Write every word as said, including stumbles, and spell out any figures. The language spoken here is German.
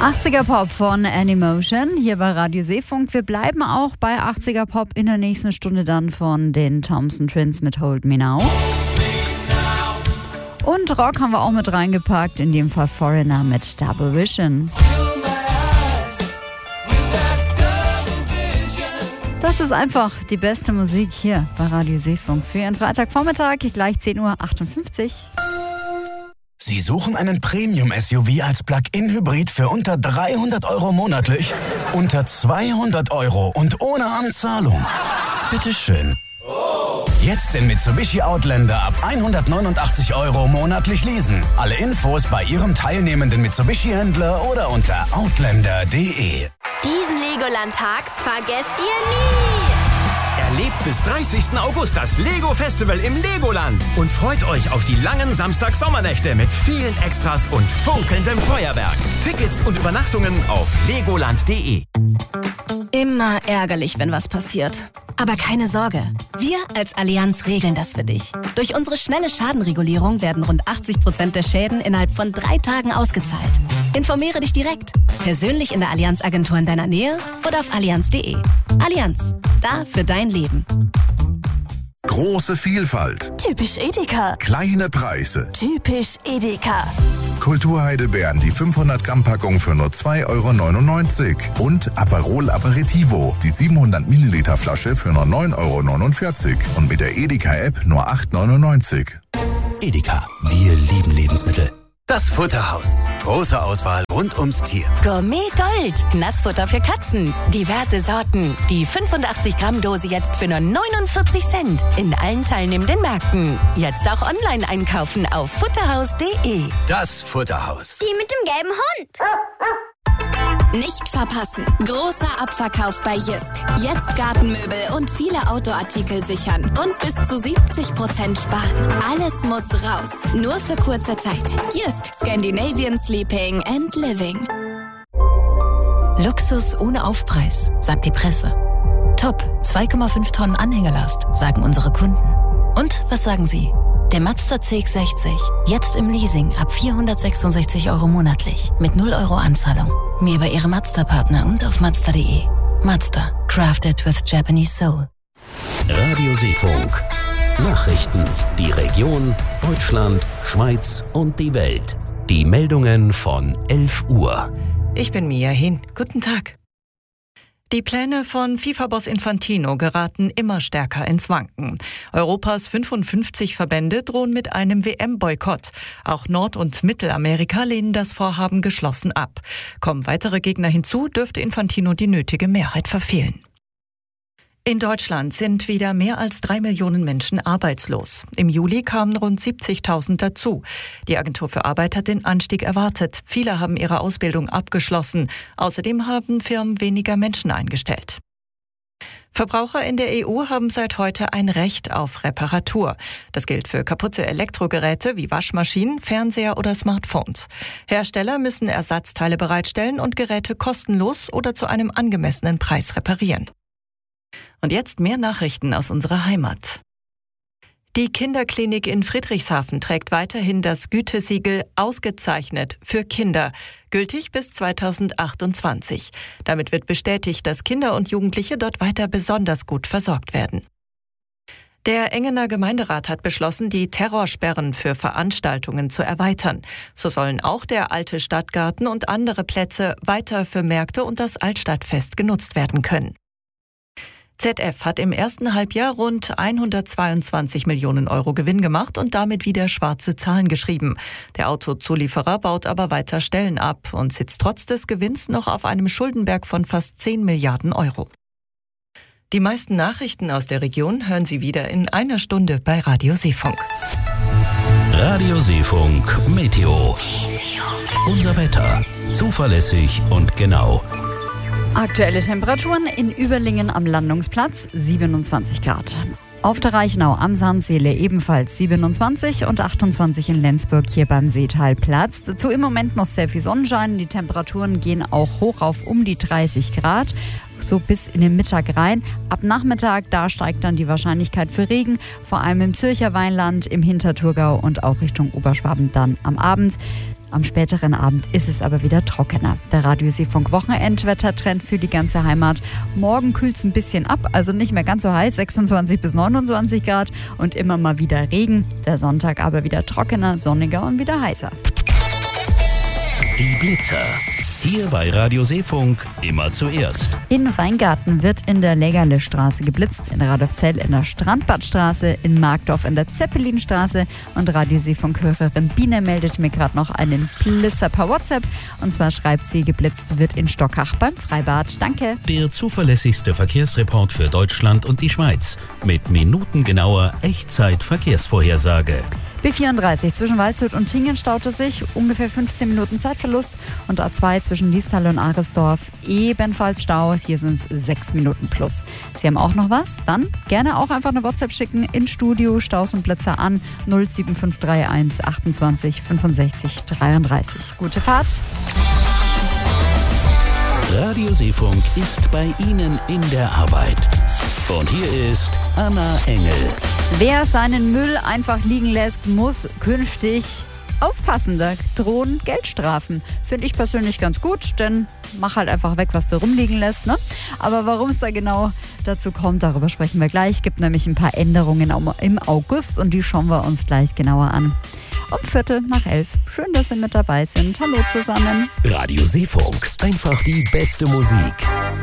achtziger-Pop von Anymotion hier bei Radio Seefunk. Wir bleiben auch bei achtziger-Pop in der nächsten Stunde dann von den Thompson Twins mit Hold Me Now. Und Rock haben wir auch mit reingepackt, in dem Fall Foreigner mit Double Vision. Das ist einfach die beste Musik hier bei Radio Seefunk für Ihren Freitagvormittag, gleich zehn Uhr achtundfünfzig. Sie suchen einen Premium-S U V als Plug-in-Hybrid für unter dreihundert Euro monatlich? Unter zweihundert Euro und ohne Anzahlung? Bitteschön. Jetzt den Mitsubishi Outlander ab hundertneunundachtzig Euro monatlich leasen. Alle Infos bei Ihrem teilnehmenden Mitsubishi-Händler oder unter outlander punkt de. Diesen Legoland-Tag vergesst ihr nie! Erlebt bis dreißigsten August das Lego-Festival im Legoland und freut euch auf die langen Samstag-Sommernächte mit vielen Extras und funkelndem Feuerwerk. Tickets und Übernachtungen auf legoland punkt de. Immer ärgerlich, wenn was passiert. Aber keine Sorge, wir als Allianz regeln das für dich. Durch unsere schnelle Schadenregulierung werden rund achtzig Prozent der Schäden innerhalb von drei Tagen ausgezahlt. Informiere dich direkt, persönlich in der Allianz-Agentur in deiner Nähe oder auf allianz punkt de. Allianz, da für dein Leben. Große Vielfalt. Typisch Edeka. Kleine Preise. Typisch Edeka. Kulturheidelbeeren, die fünfhundert Gramm Packung für nur zwei Euro neunundneunzig. Und Aperol Aperitivo, die siebenhundert Milliliter Flasche für nur neun Euro neunundvierzig. Und mit der Edeka-App nur acht Euro neunundneunzig. Edeka, wir lieben Lebensmittel. Das Futterhaus. Große Auswahl rund ums Tier. Gourmet Gold. Nassfutter für Katzen. Diverse Sorten. Die fünfundachtzig Gramm Dose jetzt für nur neunundvierzig Cent. In allen teilnehmenden Märkten. Jetzt auch online einkaufen auf futterhaus punkt de. Das Futterhaus. Die mit dem gelben Hund. Nicht verpassen. Großer Abverkauf bei Jysk. Jetzt Gartenmöbel und viele Outdoor-Artikel sichern. Und bis zu siebzig Prozent sparen. Alles muss raus. Nur für kurze Zeit. Jysk. Scandinavian Sleeping and Living. Luxus ohne Aufpreis, sagt die Presse. Top, zwei Komma fünf Tonnen Anhängerlast, sagen unsere Kunden. Und was sagen Sie? Der Mazda C X sechzig. Jetzt im Leasing ab vierhundertsechsundsechzig Euro monatlich. Mit null Euro Anzahlung. Mehr bei Ihrem Mazda-Partner und auf mazda punkt de. Mazda. Crafted with Japanese Soul. Radio Seefunk. Nachrichten. Die Region, Deutschland, Schweiz und die Welt. Die Meldungen von elf Uhr. Ich bin Mia Hin. Guten Tag. Die Pläne von FIFA-Boss Infantino geraten immer stärker ins Wanken. Europas fünfundfünfzig Verbände drohen mit einem W M-Boykott. Auch Nord- und Mittelamerika lehnen das Vorhaben geschlossen ab. Kommen weitere Gegner hinzu, dürfte Infantino die nötige Mehrheit verfehlen. In Deutschland sind wieder mehr als drei Millionen Menschen arbeitslos. Im Juli kamen rund siebzigtausend dazu. Die Agentur für Arbeit hat den Anstieg erwartet. Viele haben ihre Ausbildung abgeschlossen. Außerdem haben Firmen weniger Menschen eingestellt. Verbraucher in der E U haben seit heute ein Recht auf Reparatur. Das gilt für kaputte Elektrogeräte wie Waschmaschinen, Fernseher oder Smartphones. Hersteller müssen Ersatzteile bereitstellen und Geräte kostenlos oder zu einem angemessenen Preis reparieren. Und jetzt mehr Nachrichten aus unserer Heimat. Die Kinderklinik in Friedrichshafen trägt weiterhin das Gütesiegel Ausgezeichnet für Kinder, gültig bis zweitausendachtundzwanzig. Damit wird bestätigt, dass Kinder und Jugendliche dort weiter besonders gut versorgt werden. Der Engener Gemeinderat hat beschlossen, die Terrorsperren für Veranstaltungen zu erweitern. So sollen auch der alte Stadtgarten und andere Plätze weiter für Märkte und das Altstadtfest genutzt werden können. Z F hat im ersten Halbjahr rund hundertzweiundzwanzig Millionen Euro Gewinn gemacht und damit wieder schwarze Zahlen geschrieben. Der Autozulieferer baut aber weiter Stellen ab und sitzt trotz des Gewinns noch auf einem Schuldenberg von fast zehn Milliarden Euro. Die meisten Nachrichten aus der Region hören Sie wieder in einer Stunde bei Radio Seefunk. Radio Seefunk Meteo. Unser Wetter. Zuverlässig und genau. Aktuelle Temperaturen in Überlingen am Landungsplatz siebenundzwanzig Grad. Auf der Reichenau am Sandseele ebenfalls siebenundzwanzig und achtundzwanzig in Lenzburg hier beim Seetalplatz. Dazu im Moment noch sehr viel Sonnenschein. Die Temperaturen gehen auch hoch auf um die dreißig Grad. so bis in den Mittag rein. Ab Nachmittag, da steigt dann die Wahrscheinlichkeit für Regen, vor allem im Zürcher Weinland, im Hinterthurgau und auch Richtung Oberschwaben dann am Abend. Am späteren Abend ist es aber wieder trockener. Der Radiosee-Funk Wochenendwettertrend für die ganze Heimat. Morgen kühlt es ein bisschen ab, also nicht mehr ganz so heiß, sechsundzwanzig bis neunundzwanzig Grad und immer mal wieder Regen. Der Sonntag aber wieder trockener, sonniger und wieder heißer. Die Blitzer. Hier bei Radiosee-Funk immer zuerst. In Weingarten wird in der Lägerle-Straße geblitzt, in Radolfzell in der Strandbadstraße, in Markdorf in der Zeppelinstraße und Radiosee-Funk-Hörerin Biene meldet mir gerade noch einen Blitzer per WhatsApp. Und zwar schreibt sie, geblitzt wird in Stockach beim Freibad. Danke. Der zuverlässigste Verkehrsreport für Deutschland und die Schweiz mit minutengenauer Echtzeit-Verkehrsvorhersage. B vierunddreißig zwischen Waldshut und Tingen staute sich, ungefähr fünfzehn Minuten Zeitverlust und A zwei zwischen Liestal und Aresdorf ebenfalls Stau, hier sind es sechs Minuten plus. Sie haben auch noch was? Dann gerne auch einfach eine WhatsApp schicken ins Studio, Staus und Blitzer an null sieben fünf drei eins achtundzwanzig fünfundsechzig dreiunddreißig. Gute Fahrt! Radiosee-Funk ist bei Ihnen in der Arbeit. Und hier ist Anna Engel. Wer seinen Müll einfach liegen lässt, muss künftig aufpassen. Da drohen Geldstrafen. Finde ich persönlich ganz gut, denn mach halt einfach weg, was du rumliegen lässt. Ne? Aber warum es da genau dazu kommt, darüber sprechen wir gleich. Es gibt nämlich ein paar Änderungen im August und die schauen wir uns gleich genauer an. Um Viertel nach elf. Schön, dass Sie mit dabei sind. Hallo zusammen. Radiosee-Funk. Einfach die beste Musik.